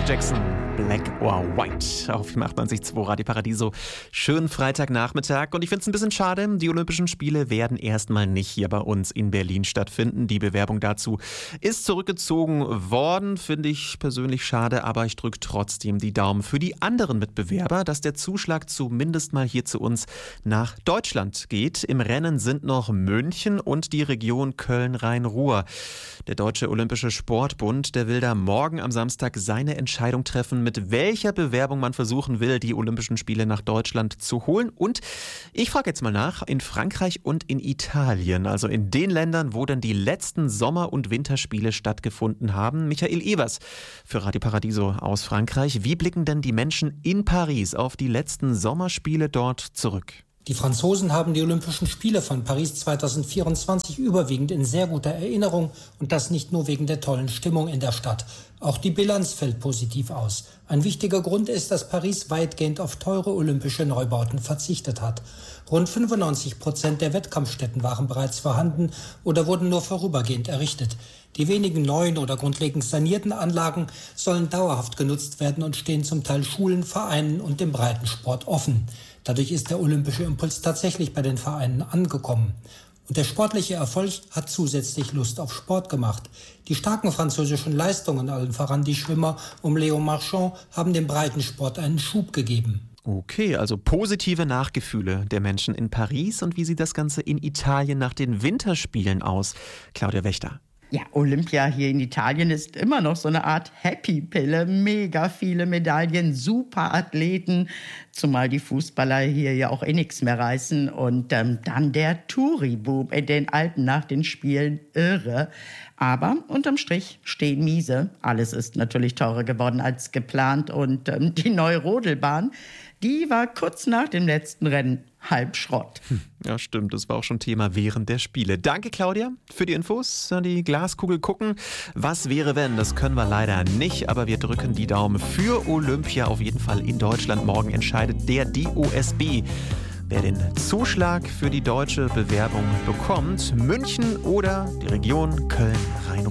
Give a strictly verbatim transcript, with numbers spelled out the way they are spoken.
Michael Jackson, Black or White auf dem achtundneunzig Komma zwei Radio Paradiso. Schönen Freitagnachmittag und ich finde es ein bisschen schade, die Olympischen Spiele werden erstmal nicht hier bei uns in Berlin stattfinden. Die Bewerbung dazu ist zurückgezogen worden, finde ich persönlich schade, aber ich drücke trotzdem die Daumen für die anderen Mitbewerber, dass der Zuschlag zumindest mal hier zu uns nach Deutschland geht. Im Rennen sind noch München und die Region Köln-Rhein-Ruhr. Der Deutsche Olympische Sportbund, der will da morgen am Samstag seine Entscheidung treffen, mit welcher Bewerbung man versuchen will, die Olympischen Spiele nach Deutschland zu holen. Und ich frage jetzt mal nach, in Frankreich und in Italien, also in den Ländern, wo dann die letzten Sommer- und Winterspiele stattgefunden haben. Michael Evers für Radio Paradiso aus Frankreich. Wie blicken denn die Menschen in Paris auf die letzten Sommerspiele dort zurück? Die Franzosen haben die Olympischen Spiele von Paris zweitausendvierundzwanzig überwiegend in sehr guter Erinnerung und das nicht nur wegen der tollen Stimmung in der Stadt. Auch die Bilanz fällt positiv aus. Ein wichtiger Grund ist, dass Paris weitgehend auf teure olympische Neubauten verzichtet hat. Rund fünfundneunzig Prozent der Wettkampfstätten waren bereits vorhanden oder wurden nur vorübergehend errichtet. Die wenigen neuen oder grundlegend sanierten Anlagen sollen dauerhaft genutzt werden und stehen zum Teil Schulen, Vereinen und dem Breitensport offen. Dadurch ist der olympische Impuls tatsächlich bei den Vereinen angekommen. Und der sportliche Erfolg hat zusätzlich Lust auf Sport gemacht. Die starken französischen Leistungen, allen voran die Schwimmer um Léon Marchand, haben dem Breitensport einen Schub gegeben. Okay, also positive Nachgefühle der Menschen in Paris. Und wie sieht das Ganze in Italien nach den Winterspielen aus? Claudia Wächter. Ja, Olympia hier in Italien ist immer noch so eine Art Happy-Pille. Mega viele Medaillen, super Athleten, zumal die Fußballer hier ja auch eh nichts mehr reißen. Und ähm, dann der Touri-Boom in den Alpen nach den Spielen, irre. Aber unterm Strich stehen miese. Alles ist natürlich teurer geworden als geplant. Und ähm, die neue Rodelbahn, die war kurz nach dem letzten Rennen halb Schrott. Ja, stimmt. Das war auch schon Thema während der Spiele. Danke, Claudia, für die Infos. An die Glaskugel gucken. Was wäre, wenn? Das können wir leider nicht, aber wir drücken die Daumen für Olympia. Auf jeden Fall in Deutschland. Morgen entscheidet der D O S B, wer den Zuschlag für die deutsche Bewerbung bekommt. München oder die Region Köln-Rhein-Ruhr.